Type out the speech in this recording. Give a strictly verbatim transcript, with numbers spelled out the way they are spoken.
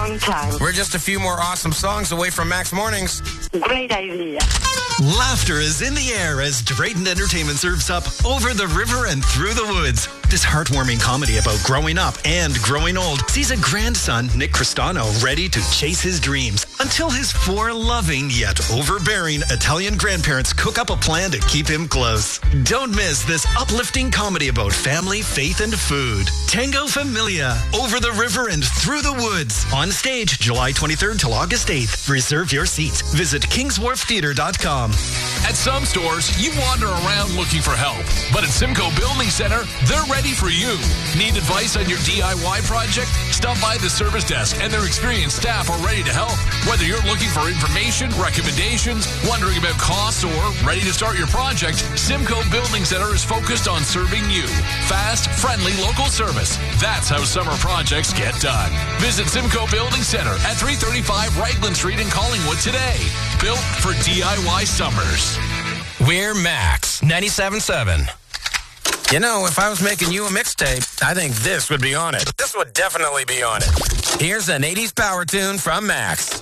long time. We're just a few more awesome songs away from Max Mornings. Great idea. Laughter is in the air as Drayton Entertainment serves up Over the River and Through the Woods. This heartwarming comedy about growing up and growing old sees a grandson, Nick Cristano, ready to chase his dreams until his four loving yet overbearing Italian grandparents cook up a plan to keep him close. Don't miss this uplifting comedy about family, faith, and food. Tango Familia, Over the River and Through the Woods. On stage July twenty-third till August eighth. Reserve your seats. Visit kings wharf theatre dot com. At some stores, you wander around looking for help. But at Simcoe Building Center, they're ready for you. Need advice on your D I Y project? Stop by the service desk and their experienced staff are ready to help. Whether you're looking for information, recommendations, wondering about costs, or ready to start your project, Simcoe Building Center is focused on serving you. Fast, friendly, local service. That's how summer projects get done. Visit Simcoe Building Center at three thirty-five Raglan Street in Collingwood today. Built for D I Y summers. We're Max ninety-seven point seven. You know, if I was making you a mixtape, I think this would be on it. This would definitely be on it. Here's an eighties power tune from Max.